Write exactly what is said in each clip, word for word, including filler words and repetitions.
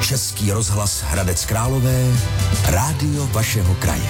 Český rozhlas Hradec Králové, rádio vašeho kraje.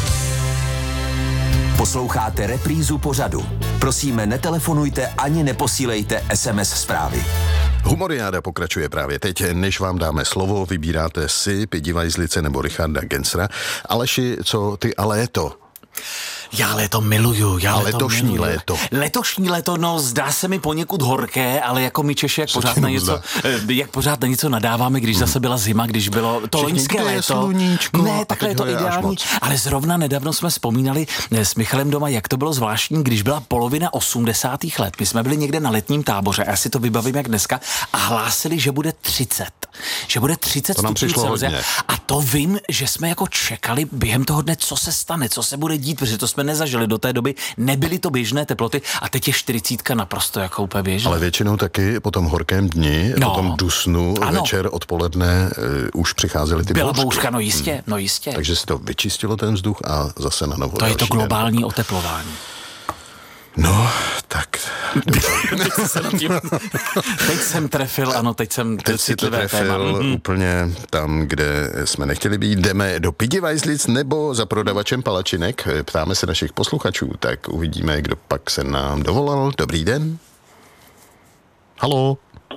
Posloucháte reprízu pořadu. Prosíme, netelefonujte ani neposílejte es em es zprávy. Humoriáda pokračuje právě teď. Než vám dáme slovo, vybíráte si Pidi Weislice nebo Richarda Gensera. Aleši, co ty a léto? Já léto miluju, já a léto letošní miluju. léto. Letošní léto, no zdá se mi poněkud horké, ale jako my Češi, jak pořád, na něco, jak pořád na něco nadáváme, když zase byla zima, když bylo to loňské léto. Sluníčko, ne, takhle je to ideální, ale zrovna nedávno jsme vzpomínali s Michalem doma, jak to bylo zvláštní, když byla polovina osmdesátých let. My jsme byli někde na letním táboře, a já si to vybavím jak dneska, a hlásili, že bude třicet. Že bude třicet stupňů Celsia. A to vím, že jsme jako čekali během toho dne, co se stane, co se bude dít, protože to jsme nezažili do té doby, nebyly to běžné teploty a teď je čtyřicítka naprosto jako úplně běžné. Ale většinou taky po tom horkém dni, no. po tom dusnu, ano. večer, odpoledne uh, už přicházely ty Byla bouřky. bouřka, no jistě, hmm. no jistě. Takže se to vyčistilo ten vzduch a zase na novo. To je to globální den. oteplování. No, tak... teď, jsem tím, teď jsem trefil, ano, teď jsem teď si to trefil téma. Úplně tam, kde jsme nechtěli být. Jdeme do Pidi Weislic nebo za prodavačem palačinek. Ptáme se našich posluchačů, tak uvidíme, kdo pak se nám dovolal. Dobrý den. Haló.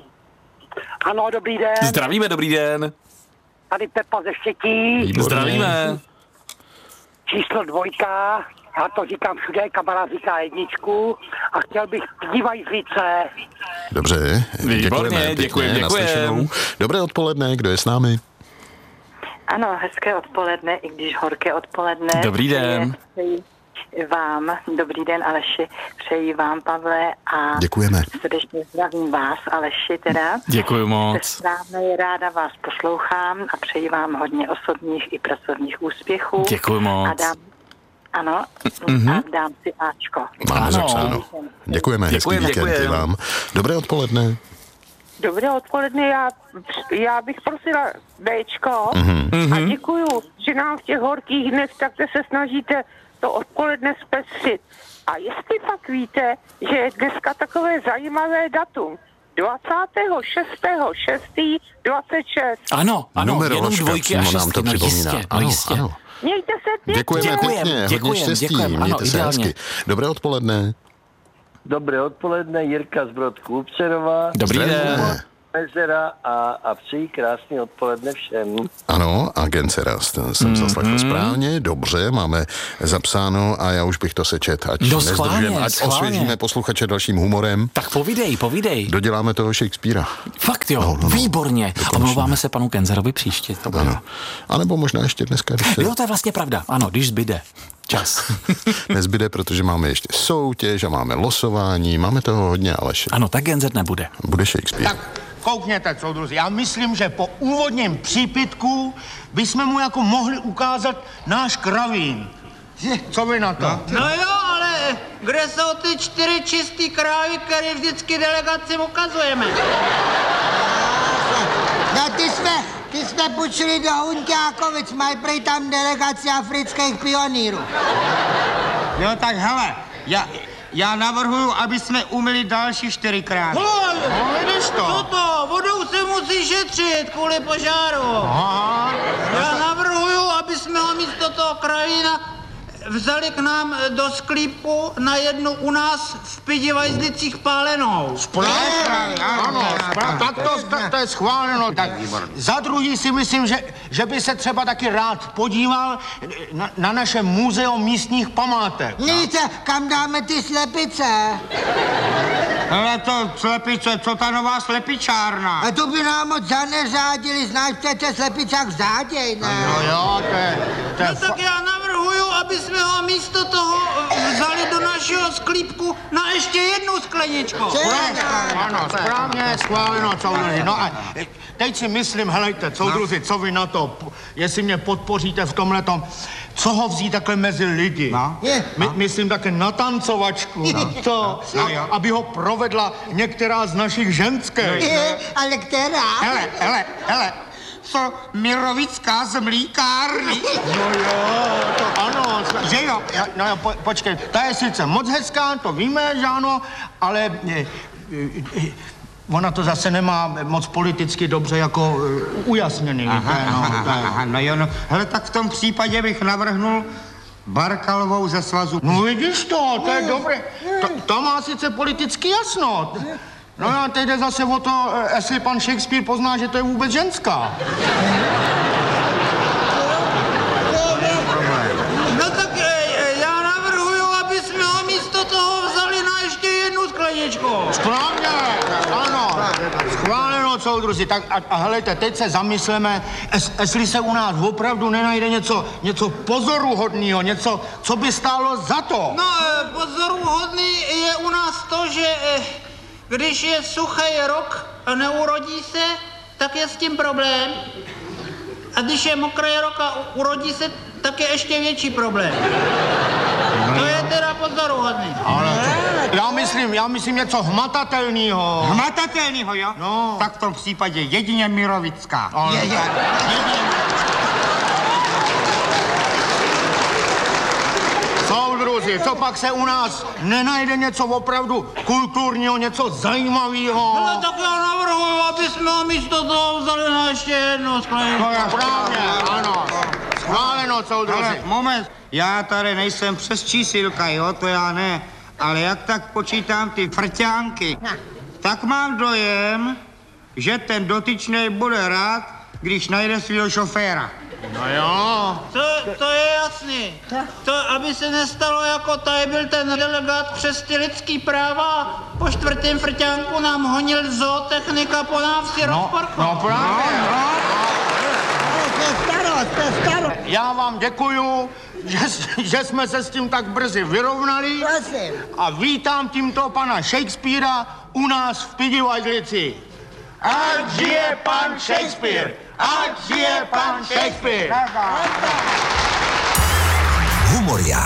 Ano, dobrý den. Zdravíme, dobrý den. Tady Pepa ze Štětí. Výborně. Zdravíme. Číslo dvojka. Já to říkám všude, kamarád říká jedničku a chtěl bych Pidi Weislice. Dobře, výborně, děkujeme, děkujeme. Dobré odpoledne, kdo je s námi? Ano, hezké odpoledne, i když horké odpoledne. Dobrý den. Přeji vám, dobrý den Aleši, přeji vám, Pavle, a děkujeme. Srdečně zdravím vás, Aleši, teda. Děkuji moc. Správně ráda vás poslouchám a přeji vám hodně osobních i pracovních úspěchů. Děkuji moc. A dám Ano, mm-hmm. a dám si Ačko. Máme zapsáno. Děkujeme, hezký víkend i vám. Dobré odpoledne. Dobré odpoledne, já, já bych prosila Bčko mm-hmm. a děkuju, že nám v těch horkých dnech takhle se snažíte to odpoledne zpestřit. A jestli pak víte, že je dneska takové zajímavé datum, dvacátého šestého šestého dvacet šest. Ano, ano, numeroložka, jenom dvojky a šestky, nám to no připomíná. jistě, ano, no jistě. Ano. Mějte se pěkně. Děkujeme, děkujem, pěkně, děkujem, hodně štěstí, děkujem, mějte ano, se ideálně. hezky. Dobré odpoledne. Dobré odpoledne, Jirka z Brodku Upřerova. Dobrý den. Mezera a, a přeji krásný odpoledne všem. Ano, a Gensera jsem mm-hmm. zaslechl správně, dobře, máme zapsáno a já už bych to sečet, ať no, nezdržujeme, ať schválně. osvěžíme posluchače dalším humorem. Tak povídej, povídej. Doděláme toho Shakespearea. Fakt jo, no, no, no. Výborně. Omlouváme se panu Genzerovi příště. To ano. A nebo možná ještě dneska. Když se... Jo, to je vlastně pravda, ano, když zbyde čas. Nezbyde, protože máme ještě soutěž a máme losování, máme toho hodně, Aleši. Ano, tak Genzer nebude. Bude Shakespeare. Tak koukněte, soudruzi, já myslím, že po úvodním přípitku bychom mu jako mohli ukázat náš kravín. Co vy na to? No, no jo, ale kde jsou ty čtyři čistý krávy, které vždycky delegacím ukazujeme? No ty jsme, ty jsme půjčili do Hunťákovic, mají prej tam delegaci afrických pionýrů. Jo, tak hele, já... Já navrhuju, aby jsme umyli další čtyři krávy. Hoj, no, vidíš to? Co to? Vodou se musí šetřit kvůli požáru. Aha. Já navrhuju, aby jsme ho místo toho kravína vzali k nám do sklípku na jednu u nás v Pidi Weislicích pálenou. Správně, ano, správ, tak to, to, to je schváleno. Tak za druhý si myslím, že, že by se třeba taky rád podíval na, na naše muzeum místních památek. Víte, kam dáme ty slepice? Ale to slepice, co ta nová slepičárna? A to by nám moc zaneřádili, znáš přece slepicách záděj, ne? No jo, to je... To je no tak já navrhuju, aby jsme ho místo toho vzali do našeho sklípku na ještě jednu skleničku. Ano, správně, schváleno, soudruzi. No a teď si myslím, helejte, soudruzi, co vy na to, jestli mě podpoříte v tomhletom, co ho vzít takhle mezi lidi? No. My, myslím také na tancovačku, no. To, no, aby ho provedla některá z našich ženských. Je, ale která? Hele, hele, hele. Co Mirovická z mlíkárny. No jo, to ano, že jo, no jo, po, počkej, ta je sice moc hezká, to víme, že ano, ale e, e, ona to zase nemá moc politicky dobře jako uh, ujasněný. Aha, víte, no, aha, tak. aha, no jo, no. Hele, tak v tom případě bych navrhnul Barkalovou ze svazu. No vidíš to, to je dobré. To, to má sice politicky jasno. No a teď jde zase o to, jestli pan Shakespeare pozná, že to je vůbec ženská. No tak e, já navrhuju, aby jsme ho místo toho vzali na ještě jednu skleničku. Správně, ano. Schváleno, soudruzi. Tak a, a helejte, teď se zamysleme, es, jestli se u nás opravdu nenajde něco, něco pozoruhodného, něco, co by stálo za to. No, e, pozoruhodný je u nás to, že e, když je suchý rok a neurodí se, tak je s tím problém. A když je mokrý rok a urodí se, tak je ještě větší problém. To je teda pozoruhodný. Ale to, já myslím, já myslím něco hmatatelného. Hmatatelnýho, jo? No. Tak v tom případě jedině Mirovická. Ale Je, je. soudruzi, co pak se u nás nenajde něco opravdu kulturního, něco zajímavého? No tak já navrhuji, aby jsme ho místo toho vzali na ještě jednu skleničku. To je správně, ano. Schváleno, soudruzi. Ale moment, já tady nejsem přes čísilka, jo, to já ne. Ale jak tak počítám ty frťánky, tak mám dojem, že ten dotyčný bude rád, když najde svého šoféra. No jo. To, to je jasný. To, aby se nestalo, jako tady byl ten delegát přes ty lidský práva, po čtvrtém frťánku nám honil zootechnika po návsi No, rozporku. no právě. No, to je starost, to je starost. Já vám děkuju, že, že jsme se s tím tak brzy vyrovnali. Prosím. A vítám tímto pana Shakespearea u nás v Pidivajzlici. Ať žije pan Shakespeare! Ať žije pan Shakespeare! Humoria.